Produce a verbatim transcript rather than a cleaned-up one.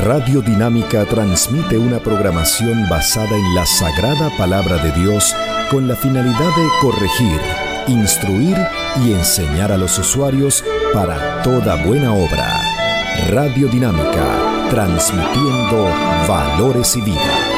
Radio Dinámica transmite una programación basada en la Sagrada Palabra de Dios con la finalidad de corregir, instruir y enseñar a los usuarios para toda buena obra. Radio Dinámica, transmitiendo valores y vida.